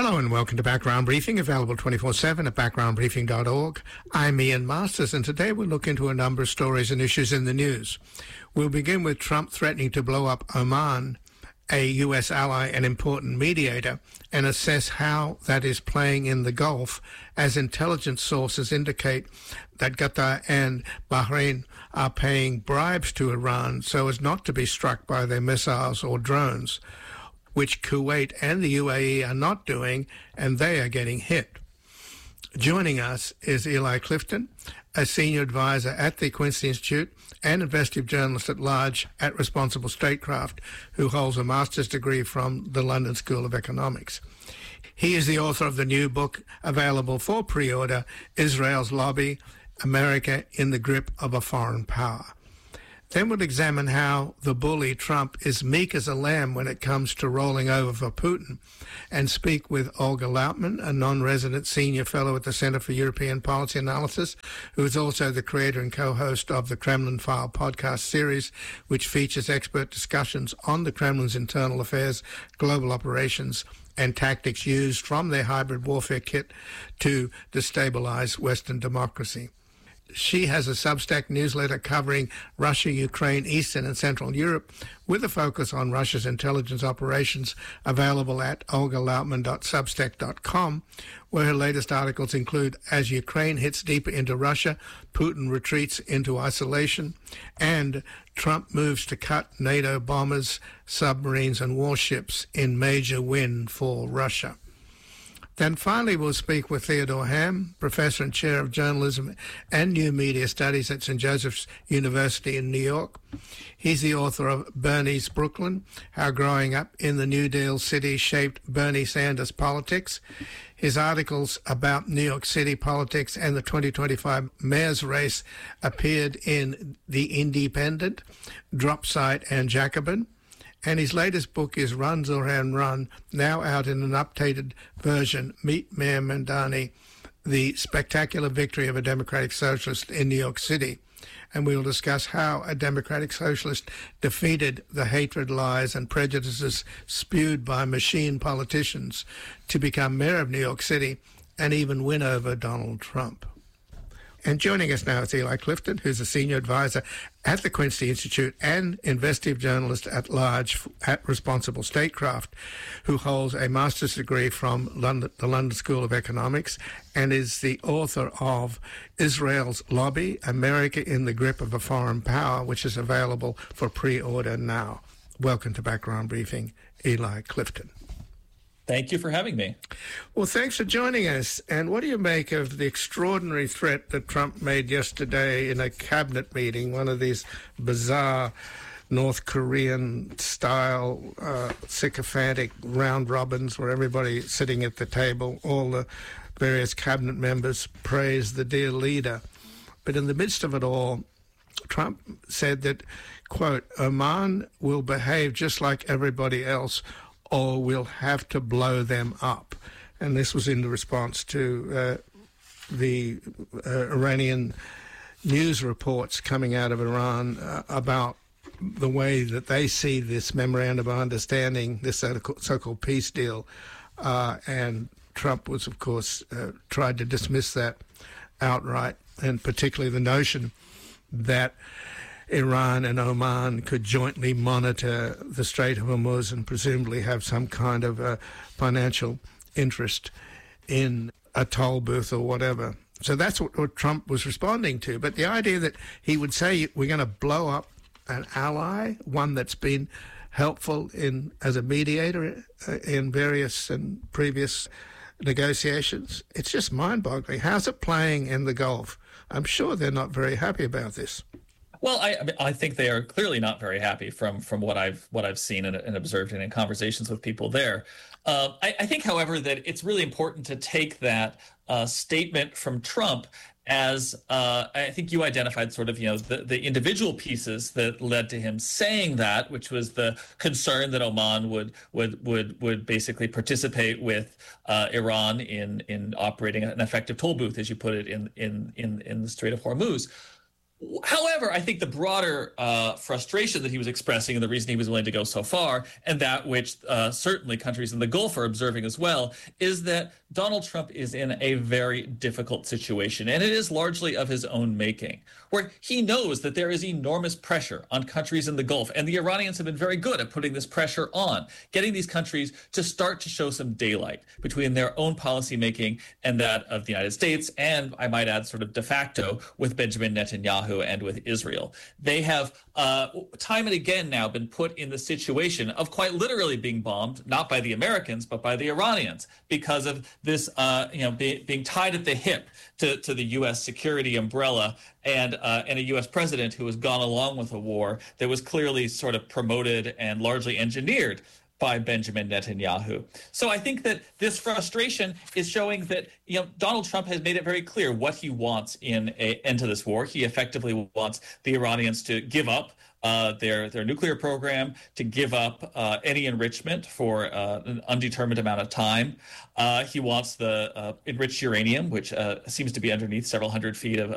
Hello and welcome to Background Briefing, available 24/7 at backgroundbriefing.org. I'm Ian Masters, and today we'll look into a number of stories and issues in the news. We'll begin with Trump threatening to blow up Oman, a U.S. ally and important mediator, and assess how that is playing in the Gulf, as intelligence sources indicate that Qatar and Bahrain are paying bribes to Iran so as not to be struck by their missiles or drones, which Kuwait and the UAE are not doing, and they are getting hit. Joining us is Eli Clifton, a senior advisor at the Quincy Institute and investigative journalist at large at Responsible Statecraft, who holds a master's degree from the London School of Economics. He is the author of the new book available for pre-order, Israel's Lobby, America in the Grip of a Foreign Power. Then we'll examine how the bully Trump is meek as a lamb when it comes to rolling over for Putin, and speak with Olga Lautman, a non-resident senior fellow at the Center for European Policy Analysis, who is also the creator and co-host of the Kremlin File podcast series, which features expert discussions on the Kremlin's internal affairs, global operations, and tactics used from their hybrid warfare kit to destabilize Western democracy. She has a Substack newsletter covering Russia, Ukraine, Eastern and Central Europe, with a focus on Russia's intelligence operations, available at olgalautman.substack.com, where her latest articles include As Ukraine Hits Deeper into Russia, Putin Retreats into Isolation, and Trump Moves to Cut NATO Bombers, Submarines and Warships in Major Win for Russia. Then finally, we'll speak with Theodore Ham, Professor and Chair of Journalism and New Media Studies at St. Joseph's University in New York. He's the author of Bernie's Brooklyn, How Growing Up in the New Deal City Shaped Bernie Sanders Politics. His articles about New York City politics and the 2025 mayor's race appeared in The Independent, Drop Site and Jacobin. And his latest book is Run, Zoran, Run, now out in an updated version, Meet Mayor Mamdani, the spectacular victory of a Democratic Socialist in New York City. And we will discuss how a Democratic Socialist defeated the hatred, lies, and prejudices spewed by machine politicians to become mayor of New York City and even win over Donald Trump. And joining us now is Eli Clifton, who's a senior advisor at the Quincy Institute and investigative journalist at large at Responsible Statecraft, who holds a master's degree from the London School of Economics and is the author of Israel's Lobby, America in the Grip of a Foreign Power, which is available for pre-order now. Welcome to Background Briefing, Eli Clifton. Thank you for having me. Well, thanks for joining us. And what do you make of the extraordinary threat that Trump made yesterday in a cabinet meeting, one of these bizarre North Korean-style sycophantic round robins where everybody sitting at the table, all the various cabinet members praise the dear leader. But in the midst of it all, Trump said that, quote, Oman will behave just like everybody else, or we'll have to blow them up. And this was in response to the Iranian news reports coming out of Iran about the way that they see this memorandum of understanding, this so-called peace deal. And Trump was, of course, tried to dismiss that outright, and particularly the notion that Iran and Oman could jointly monitor the Strait of Hormuz and presumably have some kind of financial interest in a toll booth or whatever. So that's what Trump was responding to. But the idea that he would say we're going to blow up an ally, one that's been helpful as a mediator in various and previous negotiations, it's just mind-boggling. How's it playing in the Gulf? I'm sure they're not very happy about this. Well, I think they are clearly not very happy from what I've seen and observed and in conversations with people there. I think, however, that it's really important to take that statement from Trump as I think you identified sort of, the individual pieces that led to him saying that, which was the concern that Oman would basically participate with Iran in operating an effective toll booth, as you put it, in the Strait of Hormuz. However, I think the broader frustration that he was expressing, and the reason he was willing to go so far, and that which certainly countries in the Gulf are observing as well, is that Donald Trump is in a very difficult situation, and it is largely of his own making, where he knows that there is enormous pressure on countries in the Gulf, and the Iranians have been very good at putting this pressure on, getting these countries to start to show some daylight between their own policymaking and that of the United States, and I might add sort of de facto with Benjamin Netanyahu and with Israel. They have time and again now been put in the situation of quite literally being bombed, not by the Americans, but by the Iranians, because of this, being tied at the hip to the U.S. security umbrella and a U.S. president who has gone along with a war that was clearly sort of promoted and largely engineered by Benjamin Netanyahu. So I think that this frustration is showing that Donald Trump has made it very clear what he wants in an end to this war. He effectively wants the Iranians to give up their nuclear program, to give up any enrichment for an undetermined amount of time. He wants the enriched uranium, which seems to be underneath several hundred feet of